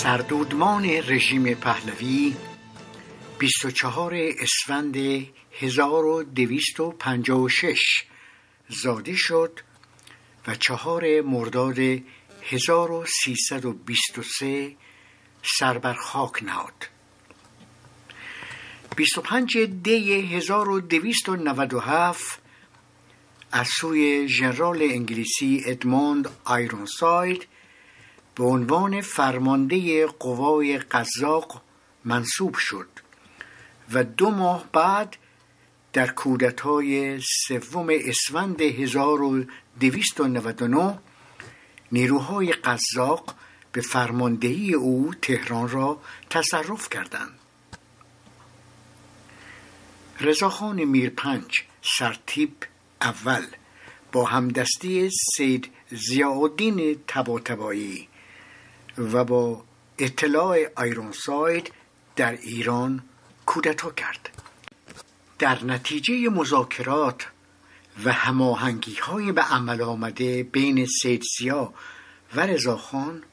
سردودمان رژیم پهلوی 24 اسفند 1256 زاده شد و 4 مرداد 1323 سر بر خاک نهاد. 25 دی 1297 از سوی ژنرال انگلیسی ادموند آیرونساید به عنوان فرمانده قوای قزاق منصوب شد و 2 ماه بعد در کودتای 3 اسفند 1299 نیروهای قزاق به فرماندهی او تهران را تصرف کردند. رضاخان میرپنج سرتیپ اول با همدستی سید ضیاءالدین طباطبایی و با اطلاع آیرونساید در ایران کودتا کرد. در نتیجه مذاکرات و هماهنگی‌های به عمل آمده بین سید ضیاء و رضاخان